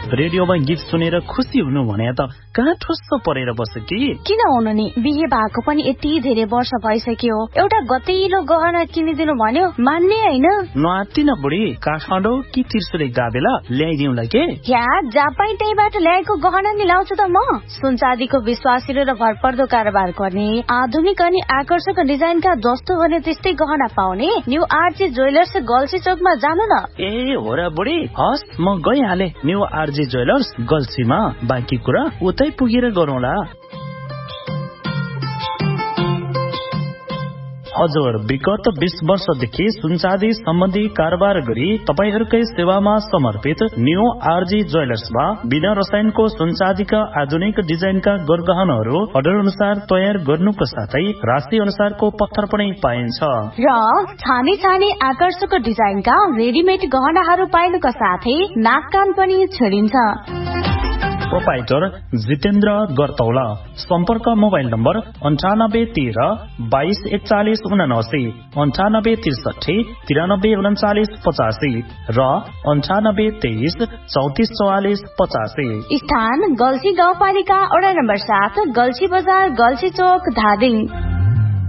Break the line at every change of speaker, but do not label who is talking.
रेडियोमा गीत सुनेर खुसी हुनु भने त कहाँ ठुस्स परेर बस्छ
किन हुनु नि, बिहे भएको पनि यति धेरै वर्ष भइसक्यो, एउटा गतिलो गहना किनिदिनु भन्यो मान्ने हैन।
नआत्तिन बुढी, काठमाडौँ कि त्रिशुली गाबेला ल्याइदिउँला के?
जापाई त्यहीबाट ल्याएको गहना नि लाउँछु त म। सुन चाँदीको विश्वासिलो र भरपर्दो कारोबार गर्ने, आधुनिक अनि आकर्षक डिजाइनका जस्तो भने त्यस्तै गहना पाउने न्यू आरजे ज्वेलर्स गल्सी चोकमा जानु न।
ए हो र बुढी, हस् म गइहाले न्यू आरजे ज्वेलर्स गल्सीमा। बाँकी कुरा उतै पुगेर गरौँला। हजुर, विगत 20 वर्षदेखि सुनचाँदी सम्बन्धी कारोबार गरी तपाईहरूकै सेवामा समर्पित न्यू आरजी ज्वेलर्समा बिना रसायनको सुनचाँदीका आधुनिक डिजाइनका गरगहनाहरू अर्डर अनुसार तयार गर्नुको साथै राशि अनुसारको पत्थर पनि पाइन्छ
र छानी छानी आकर्षक डिजाइनका रेडिमेड गहनाहरू पाइनुका साथै नाक कान पनि छेडिन्छ।
प्रोपाइटर जितेन्द्र गर्तौला। सम्पर्क मोबाइल नम्बर 9813 224179, 9863 933985 र 9823 344485।
स्थान गल्सी गाउँपालिका वडा नम्बर 7, गल्सी बजार, गल्सी चोक, धादिङ।